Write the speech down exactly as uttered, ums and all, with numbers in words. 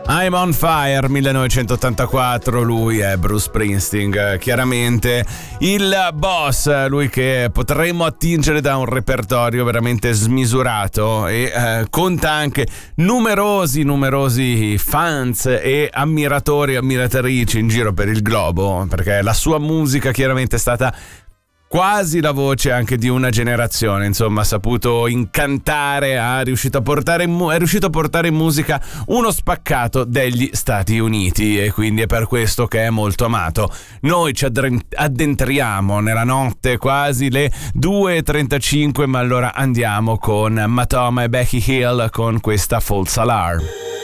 I'm on Fire millenovecentottantaquattro, lui è Bruce Springsteen, chiaramente il boss, lui che potremmo attingere da un repertorio veramente smisurato e eh, conta anche numerosi numerosi fans e ammiratori e ammiratrici in giro per il globo, perché la sua musica chiaramente è stata quasi la voce anche di una generazione, insomma ha saputo incantare, ha riuscito a portare in mu- è riuscito a portare in musica uno spaccato degli Stati Uniti e quindi è per questo che è molto amato. Noi ci addentriamo nella notte, quasi le due e trentacinque, ma allora andiamo con Matoma e Becky Hill con questa False Alarm.